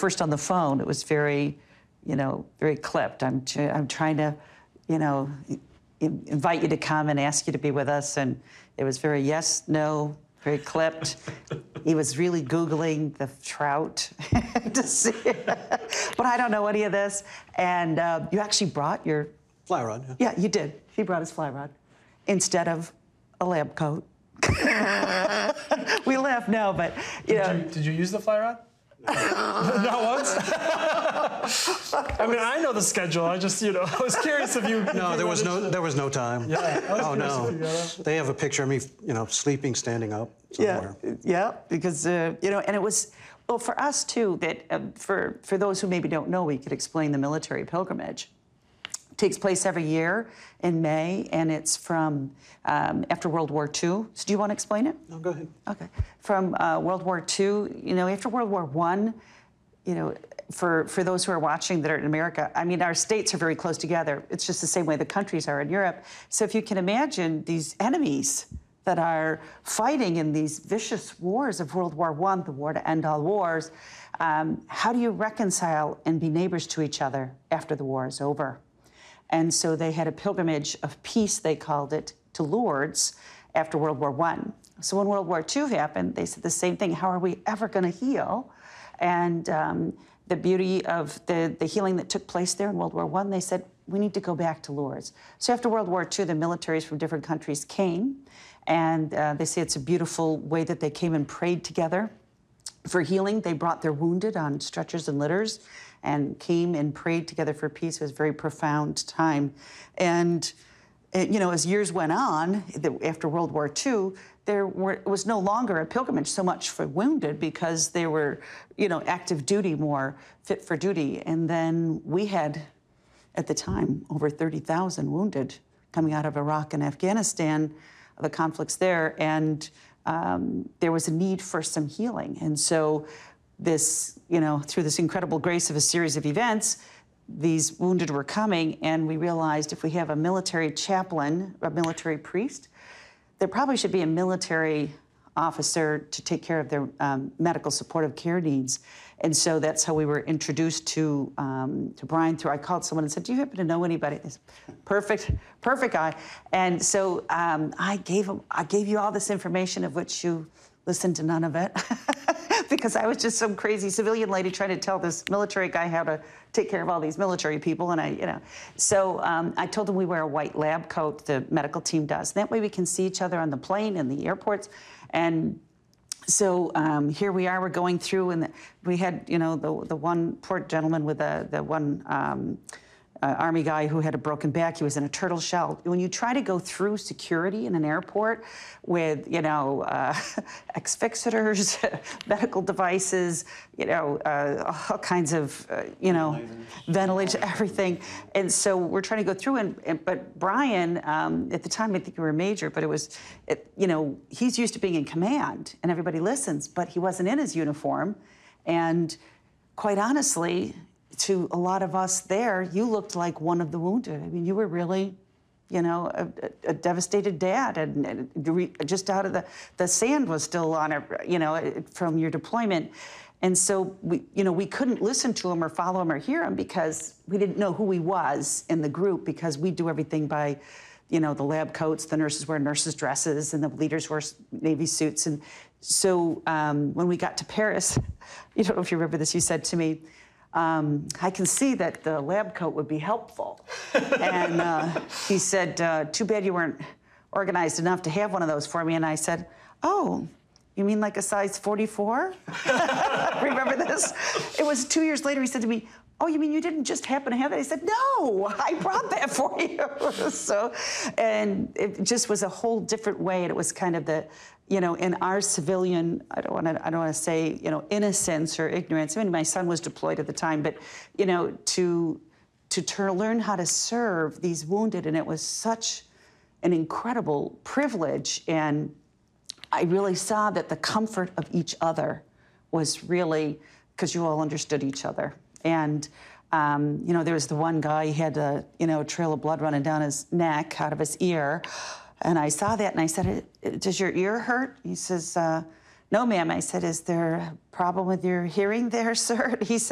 first on the phone, it was very, very clipped. I'm trying to, invite you to come and ask you to be with us, and it was very yes, no, very clipped. He was really Googling the trout to see it. But I don't know any of this. And you actually brought your... Fly rod, yeah. Yeah, you did. He brought his fly rod instead of a lab coat. We laugh now, but, Did you use the fly rod? Not once? I mean, I know the schedule. I just, I was curious if you... No, there was no time. Yeah. Oh, no. They have a picture of me, sleeping, standing up somewhere. Yeah, because, and it was, well, for us, too, that for those who maybe don't know, we could explain the military pilgrimage. It takes place every year in May, and it's from after World War II. So do you want to explain it? No, go ahead. Okay. From World War II, after World War I, for those who are watching that are in America, I mean, our states are very close together. It's just the same way the countries are in Europe. So if you can imagine these enemies that are fighting in these vicious wars of World War I, the war to end all wars, how do you reconcile and be neighbors to each other after the war is over? And so they had a pilgrimage of peace, they called it, to Lourdes after World War I. So when World War II happened, they said the same thing: how are we ever going to heal? And the beauty of the healing that took place there in World War I, they said, we need to go back to Lourdes. So after World War II, the militaries from different countries came, and they say it's a beautiful way that they came and prayed together for healing. They brought their wounded on stretchers and litters and came and prayed together for peace. It was a very profound time. And, as years went on, after World War II, it was no longer a pilgrimage so much for wounded because they were, active duty, more fit for duty. And then we had, at the time, over 30,000 wounded coming out of Iraq and Afghanistan, the conflicts there, and there was a need for some healing. And so this, through this incredible grace of a series of events, these wounded were coming, and we realized if we have a military chaplain, a military priest, there probably should be a military officer to take care of their medical supportive care needs. And so that's how we were introduced to Brian through, I called someone and said, do you happen to know anybody? They said, perfect guy. And so I gave you all this information of which you listened to none of it. Because I was just some crazy civilian lady trying to tell this military guy how to take care of all these military people, and So I told him we wear a white lab coat, the medical team does. That way we can see each other on the plane and the airports. And so here we are, we're going through, and we had, the one poor gentleman with the one Army guy who had a broken back. He was in a turtle shell. When you try to go through security in an airport with, asphyxiators, medical devices, all kinds of, ventilation, everything. And so we're trying to go through, but Brian, at the time, I think you were a major, but he's used to being in command, and everybody listens, but he wasn't in his uniform. And quite honestly, to a lot of us there, you looked like one of the wounded. I mean, you were really, a devastated dad, and just out of the sand was still on it, from your deployment. And so we couldn't listen to him or follow him or hear him because we didn't know who he was in the group, because we do everything by, the lab coats, the nurses wear nurses' dresses, and the leaders wear Navy suits. And so when we got to Paris, I don't know if you remember this, you said to me, I can see that the lab coat would be helpful. And he said, too bad you weren't organized enough to have one of those for me. And I said, oh, you mean like a size 44? Remember this? It was 2 years later, he said to me, oh, you mean you didn't just happen to have that? I said, no, I brought that for you. And it just was a whole different way. And it was kind of the, in our civilian, I don't want to say, innocence or ignorance. I mean, my son was deployed at the time, but, to learn how to serve these wounded, and it was such an incredible privilege. And I really saw that the comfort of each other was really, because you all understood each other. And, there was the one guy, he had a, trail of blood running down his neck, out of his ear. And I saw that, and I said, does your ear hurt? He says, no, ma'am. I said, is there a problem with your hearing there, sir? He said,